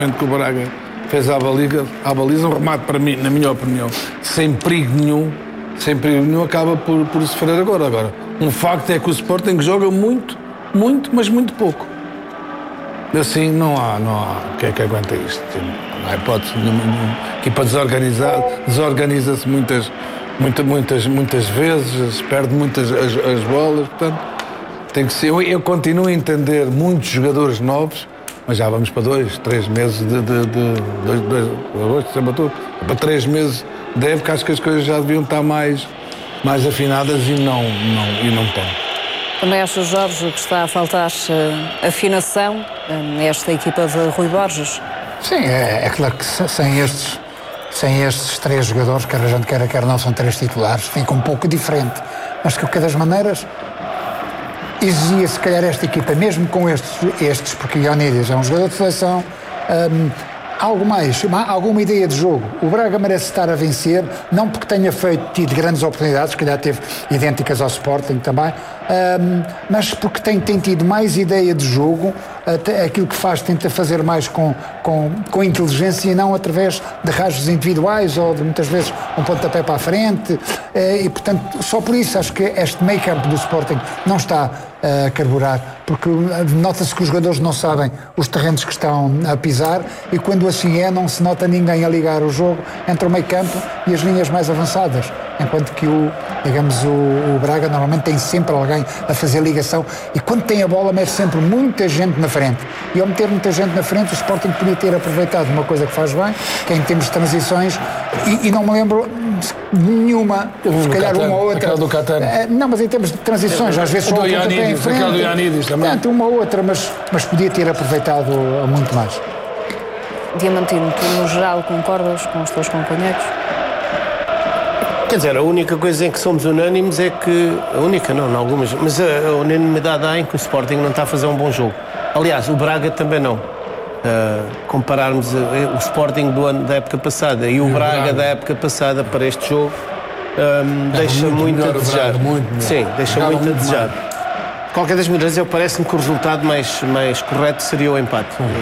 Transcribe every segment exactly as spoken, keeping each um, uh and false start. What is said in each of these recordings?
que o Braga fez à baliza, à baliza um remate para mim, na minha opinião, sem perigo nenhum, sem perigo nenhum, acaba por, por sofrer agora. Agora, um facto é que o Sporting joga muito, muito, mas muito pouco. Assim, não há, não há, quem é que aguenta isto? Não há hipótese nenhuma, nenhuma. A equipa desorganizada, desorganiza-se muitas, muitas, muitas, muitas vezes, perde muitas as, as bolas, portanto, tem que ser. Eu, eu continuo a entender muitos jogadores novos, mas já vamos para dois, três meses de, de, de, de, de, de agosto, setembro, outubro, para três meses de época, acho que as coisas já deviam estar mais, mais afinadas e não, não, e não estão. Também achas, Jorge, que está a faltar uh, afinação nesta equipa de Rui Borges? Sim, é, é claro que sem estes, sem estes três jogadores, quer a gente queira, quer não, são três titulares, fica um pouco diferente. Mas de qualquer das maneiras, exigia se calhar esta equipa, mesmo com estes, estes porque Ioannidis é um jogador de seleção, um, algo mais, uma, alguma ideia de jogo. O Braga merece estar a vencer, não porque tenha feito, tido grandes oportunidades, se calhar teve idênticas ao Sporting também, um, mas porque tem, tem tido mais ideia de jogo, até aquilo que faz tenta fazer mais com, com, com inteligência e não através de rasgos individuais ou de muitas vezes um pontapé para a frente, e portanto só por isso acho que este meio campo do Sporting não está a carburar, porque nota-se que os jogadores não sabem os terrenos que estão a pisar e quando assim é não se nota ninguém a ligar o jogo entre o meio campo e as linhas mais avançadas, enquanto que o, digamos, o, o Braga normalmente tem sempre alguém a fazer ligação e quando tem a bola mete sempre muita gente na frente e ao meter muita gente na frente o Sporting podia ter aproveitado uma coisa que faz bem, que é em termos de transições e, e não me lembro nenhuma, se calhar uma ou outra do é, não, mas em termos de transições às vezes só o pontapé em frente, aquela do Ioannidis também. Portanto, uma ou outra, mas, mas podia ter aproveitado muito mais. Diamantino, tu no geral concordas com os teus companheiros? Quer dizer, a única coisa em que somos unânimes é que... A única não, não algumas, mas a, a unanimidade há em que o Sporting não está a fazer um bom jogo. Aliás, o Braga também não. Uh, compararmos a, o Sporting do ano, da época passada e o e Braga, Braga da época passada para este jogo, um, é deixa muito, muito a desejar. Braga, muito Sim, deixa Braga muito a desejar. Mais. De qualquer das maneiras, eu parece-me que o resultado mais, mais correto seria o empate. Sim.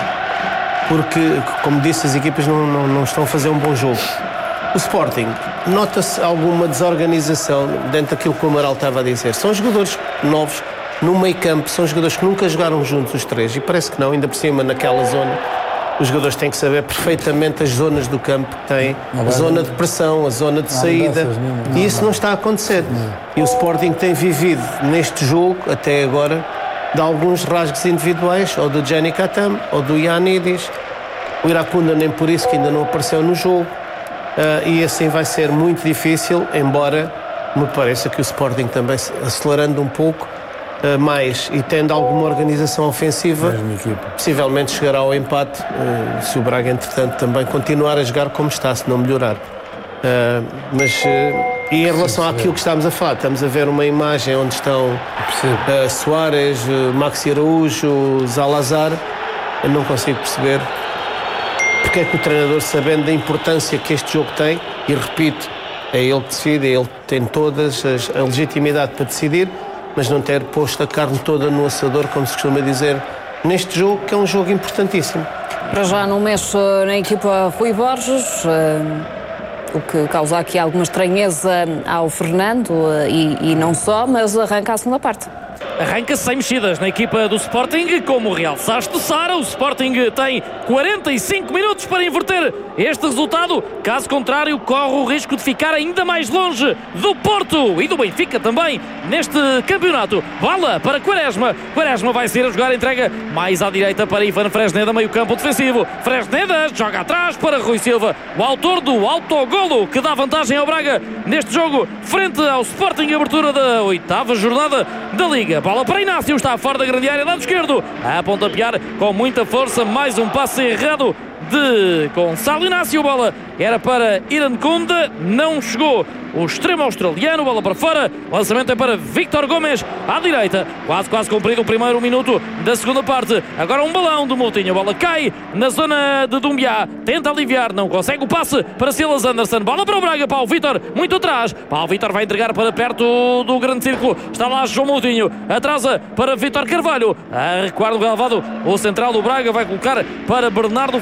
Porque, como disse, as equipas não, não, não estão a fazer um bom jogo. O Sporting, nota-se alguma desorganização dentro daquilo que o Amaral estava a dizer. São jogadores novos, no meio campo, são jogadores que nunca jogaram juntos os três, e parece que não, ainda por cima naquela zona. Os jogadores têm que saber perfeitamente as zonas do campo que têm, a zona de pressão, a zona de saída, e isso não está a acontecer. E o Sporting tem vivido neste jogo, até agora, de alguns rasgos individuais, ou do Gianni Katam, ou do Ioannidis. O Iracunda nem por isso que ainda não apareceu no jogo. Uh, e assim vai ser muito difícil, embora me pareça que o Sporting também, acelerando um pouco uh, mais e tendo alguma organização ofensiva, possivelmente chegará ao empate, uh, se o Braga, entretanto, também continuar a jogar como está, se não melhorar. Uh, mas, uh, e em relação àquilo que estamos a falar, estamos a ver uma imagem onde estão uh, Soares, uh, Maxi Araújo, Zalazar, eu não consigo perceber porque é que o treinador, sabendo da importância que este jogo tem, e repito, é ele que decide, é ele que tem todas as, a legitimidade para decidir, mas não ter posto a carne toda no assador, como se costuma dizer, neste jogo, que é um jogo importantíssimo. Para já não mexe na equipa Rui Borges, uh, o que causa aqui alguma estranheza ao Fernando, uh, e, e não só, mas arranca a segunda parte. Arranca sem mexidas na equipa do Sporting, como realçaste, Sara. O Sporting tem quarenta e cinco minutos para inverter este resultado. Caso contrário, corre o risco de ficar ainda mais longe do Porto e do Benfica também neste campeonato. Bola para Quaresma. Quaresma vai ser a jogar, entrega mais à direita para Ivan Fresneda, meio campo defensivo. Fresneda joga atrás para Rui Silva, o autor do autogolo que dá vantagem ao Braga neste jogo frente ao Sporting, abertura da oitava jornada da Liga. Bola para Inácio, está fora da grande área, lado esquerdo, a pontapear com muita força, mais um passe errado de Gonçalo Inácio. Bola era para Irankunda, não chegou o extremo australiano, bola para fora, lançamento é para Victor Gomes à direita, quase quase cumprido o primeiro minuto da segunda parte. Agora um balão do Moutinho, a bola cai na zona de Dumbiá, tenta aliviar, não consegue o passe para Silas Anderson, bola para o Braga, Paulo Vítor muito atrás, Paulo Vítor vai entregar para perto do grande círculo, está lá João Moutinho, atrasa para Vítor Carvalho, a recuar no relvado, o central do Braga vai colocar para Bernardo